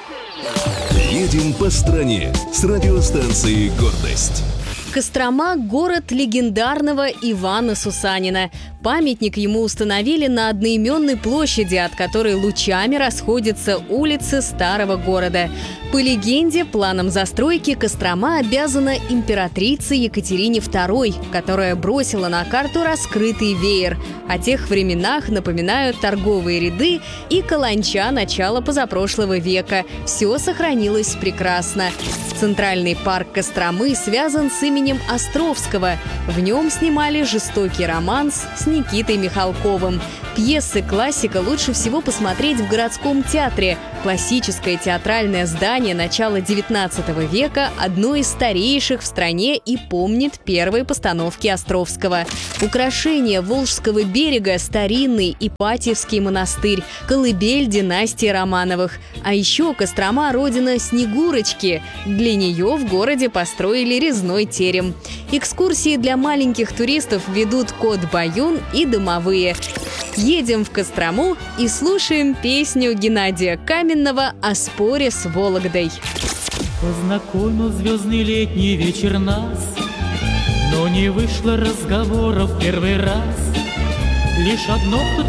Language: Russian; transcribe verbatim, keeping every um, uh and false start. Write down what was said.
Едем по стране с радиостанцией «Гордость». Кострома – город легендарного Ивана Сусанина. Памятник ему установили на одноименной площади, от которой лучами расходятся улицы старого города. По легенде, планом застройки Кострома обязана императрице Екатерине второй, которая бросила на карту раскрытый веер. О тех временах напоминают торговые ряды и каланча начала позапрошлого века. Все сохранилось прекрасно. Центральный парк Костромы связан с именем Островского. В нем снимали «Жестокий романс» с Никитой Михалковым. Пьесы классика лучше всего посмотреть в городском театре. Классическое театральное здание начала девятнадцатого века – одно из старейших в стране и помнит первые постановки Островского. Украшение Волжского берега – старинный Ипатьевский монастырь, колыбель династии Романовых. А еще Кострома – родина Снегурочки. Для нее в городе построили резной терем. Экскурсии для маленьких туристов ведут кот Баюн и домовые. Едем в Кострому и слушаем песню Геннадия Каменного о споре с Вологдой. Познакомил звездный летний вечер нас, но не вышло разговора в первый раз. Лишь одно